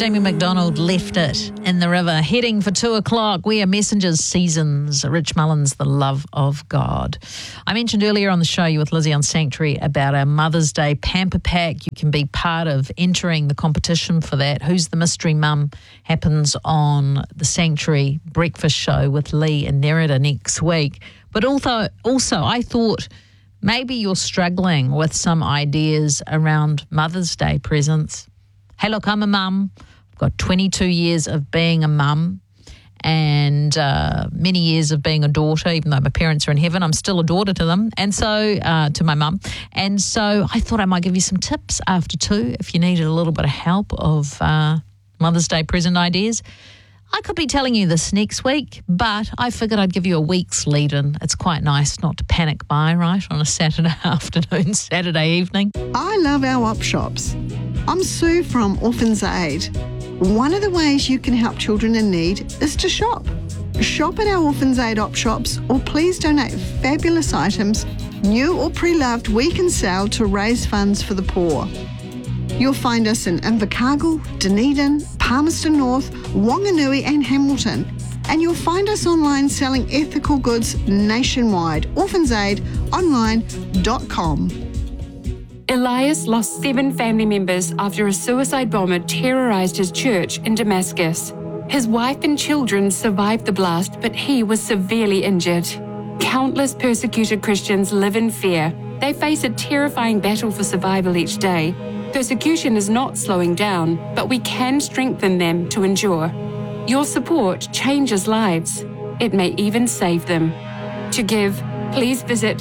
Jamie McDonald left it in the river, heading for 2 o'clock. We are Messengers Seasons. Rich Mullins, The Love of God. I mentioned earlier on the show you with Lizzie on Sanctuary about our Mother's Day Pamper Pack. You can be part of entering the competition for that. Who's the Mystery Mum happens on the Sanctuary Breakfast Show with Lee and Nerida next week. But also I thought maybe you're struggling with some ideas around Mother's Day presents. Hey, look, I'm a mum. I've got 22 years of being a mum and many years of being a daughter. Even though my parents are in heaven, I'm still a daughter to them, and so to my mum. And so I thought I might give you some tips after 2 if you needed a little bit of help of Mother's Day present ideas. I could be telling you this next week, but I figured I'd give you a week's lead-in. It's quite nice not to panic buy, right, on a Saturday afternoon, Saturday evening. I love our op shops. I'm Sue from Orphans Aid. One of the ways you can help children in need is to shop. Shop at our Orphans Aid op shops, or please donate fabulous items, new or pre-loved, we can sell to raise funds for the poor. You'll find us in Invercargill, Dunedin, Palmerston North, Wanganui and Hamilton. And you'll find us online selling ethical goods nationwide. orphansaidonline.com. Elias lost 7 family members after a suicide bomber terrorized his church in Damascus. His wife and children survived the blast, but he was severely injured. Countless persecuted Christians live in fear. They face a terrifying battle for survival each day. Persecution is not slowing down, but we can strengthen them to endure. Your support changes lives. It may even save them. To give, please visit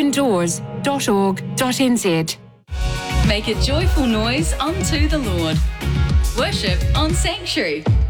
opendoors.org.nz. Make a joyful noise unto the Lord. Worship on Sanctuary.